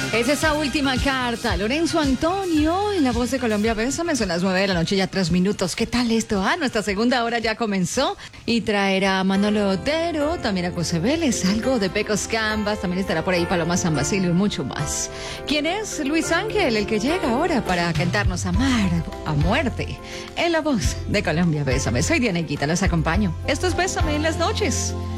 Es esa última carta. Lorenzo Antonio, en La Voz de Colombia, Bésame, son las 9 de la noche, ya 3 minutos. ¿Qué tal esto? Nuestra segunda hora ya comenzó y traerá a Manolo Otero, también a José Vélez, algo de Pecos Canvas, también estará por ahí Paloma San Basilio y mucho más. ¿Quién es Luis Ángel, el que llega ahora para cantarnos Amar a muerte? En La Voz de Colombia, Bésame. Soy Diana Higuita, los acompaño. Esto es Bésame en las noches.